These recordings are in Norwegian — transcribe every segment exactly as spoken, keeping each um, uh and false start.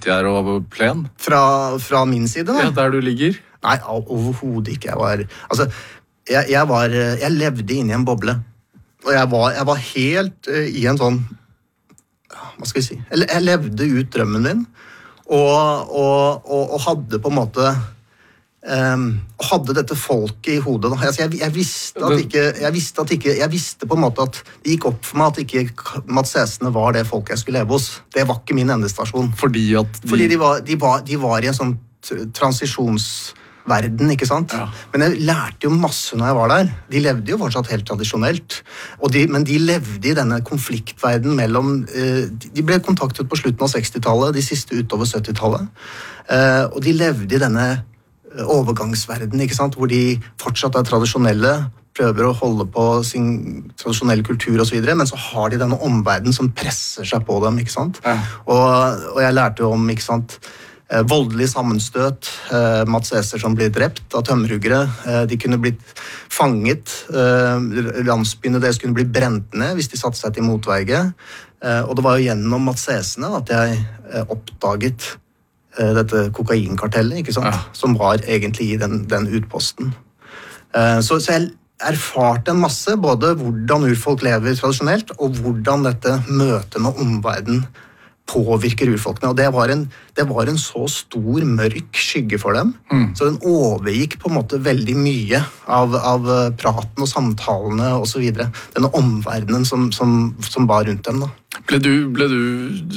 fattig er og plen? Fra, fra min side, da? Ja, der du ligger? Nei, overhodet ikke. Jeg var, altså, jeg, jeg var, jeg levde inne i en boble. Og jeg var, jeg var helt uh, i en sånn, hva skal jeg si, jeg, jeg levde ut drømmen min, og, og, og, og hadde på en måte, um, hadde dette folket i hodet. Da. Altså, jeg, jeg, visste at ikke, jeg visste at ikke, jeg visste på en måte at det gikk opp for meg at ikke Mats Esene var det folket jeg skulle leve hos. Det var ikke min endestasjon. Fordi at de... Fordi de var, de var, de var i en sånn transisjonsverden, ikke sant? Ja. Men jeg lærte jo masse når jeg var der. De levde jo fortsatt helt tradisjonelt. Og de, men de levde i denne konfliktverden mellom... Eh, de ble kontaktet på slutten av sekstitallet, de siste utover syttitallet. Eh, og de levde i denne overgangsverden, ikke sant? Hvor de fortsatt er tradisjonelle, prøver å holde på sin tradisjonelle kultur og så videre, men så har de denne omverden som presser seg på dem, ikke sant? Ja. Og, og jeg lærte jo om, ikke sant... Eh, voldelig sammenstøt, eh, Mats Eser som blir drept av tømmerhuggere, eh, de kunne blitt fanget, eh, landsbyene deres kunne bli brent ned hvis de satte seg til motverge, eh, og det var jo gjennom Mats Esene at jeg eh, oppdaget eh, dette kokainkartellet, ikke sant? Ja. Som var egentlig i den, den utposten. Eh, så, så jeg erfarte en masse, både hvordan urfolk lever tradisjonelt, og hvordan dette møtet med omverdenen påvirker urfolkene, og det var en, det var en så stor, mørk skygge for dem, mm. så den overgikk på en måte veldig mye av, av praten og samtalene og så videre. Denne omverdenen som, som, som var rundt dem. Da. Ble du, ble du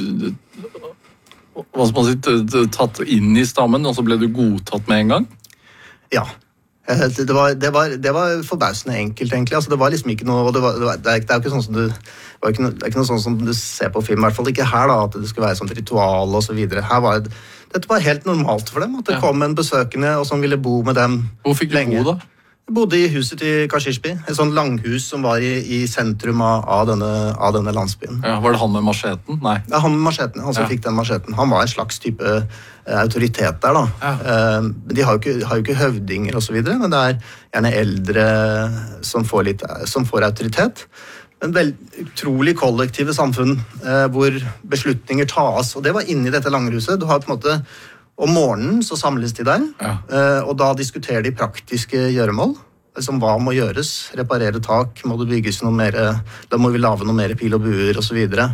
hva skal man si, tatt inn i stammen, og så ble du godtatt med en gang? Ja. Det var, det, var, det var forbausende enkelt, egentlig. Altså, det var liksom ikke noe... Det, var, det, var, det, er, det er jo ikke sånn som du... Det, var ikke noe, det er ikke noe sånn som du ser på film, i hvert fall ikke her, da, at det skulle være sånt ritual og så videre. Her var det, dette var helt normalt for dem, at det ja. kom en besøkende og som ville bo med dem lenge. Hvor fikk du lenge. bo, da? Jeg bodde i huset til Kashishbi, et sånt langhus som var i, i sentrum av, av, denne, av denne landsbyen. Ja, var det han med macheten? Nei. Ja, han med macheten, han som ja. fikk den macheten. Han var en slags type uh, autoritet der, da. Ja. Uh, de har jo, ikke, har jo ikke høvdinger og så videre, men det er gjerne eldre som får, litt, som får autoritet. En veldig utrolig kollektive samfunn uh, hvor beslutninger tas, og det var inne i dette langhuset. Du har på en måte... Om morgenen så samles de der, ja. og da diskuterer de praktiske gjøremål, som hva må gjøres, reparere tak, må det bygges noe mer, da må vi lave noe mer pil og buer og så videre.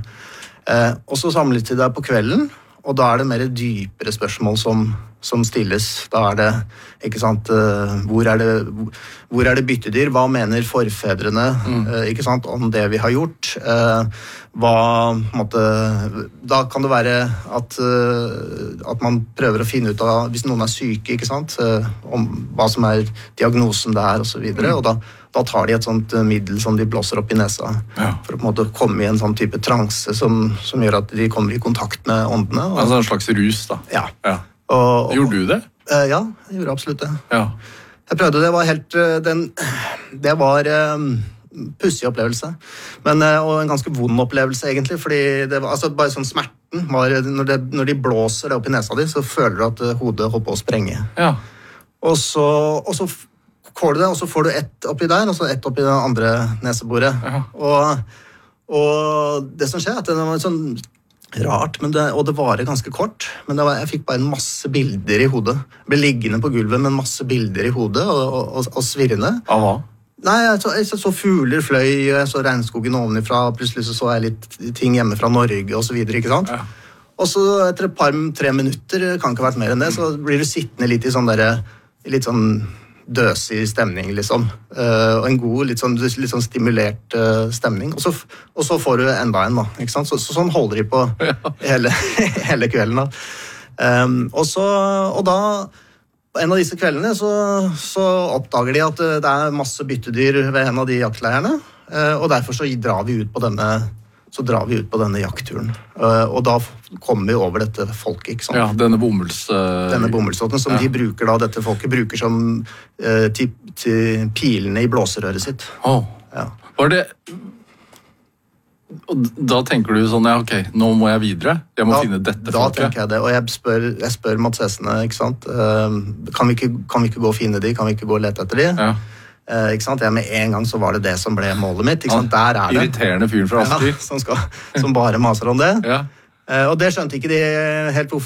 Og så samles de der på kvelden, og da er det mer dypere spørsmål som, som stilles. Da er det, ikke sant, hvor er det, hvor er det byttedyr? Hva mener forfedrene, mm. ikke sant, om det vi har gjort? Hva, måtte, da kan det være at, at man prøver å finne ut av, hvis noen er syke, ikke sant, om hva som er diagnosen der og så videre, mm. og da, da tar de et sånt middel som de blåser opp i nesa, ja. For å på en måte komme i en sånn type transe som, som gjør at de kommer i kontakt med åndene. Og, altså en slags rus, da? Ja. ja. Og, og, gjorde du det? Uh, ja, jeg gjorde absolutt det. Ja. Jeg prøvde, det var helt, den, det var um, pussig opplevelse, men, uh, og en ganske vond opplevelse egentlig, fordi det var, altså bare sånn smerten, var, når, det, når de blåser det opp i nesa di, så føler du at uh, hodet holder på å sprenge. Ja. Og så, og så får du det, og så får du ett oppi der, og så ett oppi det andre neseboret. Ja. Og, og det som skjer, at det var sånn rart, men det, og det varer ganske kort, men det var, jeg fikk bare en masse bilder i hodet. Jeg ble liggende på gulvet med en masse bilder i hodet, og, og, og svirrende. Av hva? Nei, jeg så, jeg så fugler fløy, jeg så regnskogen ovenifra, plutselig så, så jeg litt ting hjemme fra Norge, og så videre, ikke sant? Ja. Og så etter et par, tre minutter, kan ikke ha vært mer enn det, så blir du sittende litt i sånn der, litt sånn døsig stemning, liksom. Uh, og en god, litt sånn, litt sånn stimulert uh, stemning. Og så, og så får du enda en, da. Ikke sant? Så, så sånn holder de på ja. hele, hele kvelden, da. Um, og, så, og da, en av disse kveldene, så, så oppdager de at det er masse byttedyr ved en av de jaktleirene, uh, og derfor så drar vi ut på denne så drar vi ut på denne jaktturen. Uh, og da kommer vi over dette folket, ikke sant? Ja, denne bomulls... Uh... Denne bomullsåten som ja. de bruker da, dette folket bruker som uh, til, til pilene i blåserøret sitt. Åh, oh. ja. Var det... Og da tenker du sånn, ja, ok, nå må jeg videre. Jeg må da, finne dette da folket. Da tenker jeg det, og jeg spør, jeg spør Mats Esene, ikke sant? Uh, kan, vi ikke, kan vi ikke gå og finne de? Kan vi ikke gå og lete etter de? Ja. Uh, ikke sant? Ja, med en gang så var det det som ble målet mitt. Ikke sant? Der er det. Irriterende fyren fra Asker. Ja, som, skal, som bare maser om det. Ja. Uh, og det skjønte ikke de helt hvorfor.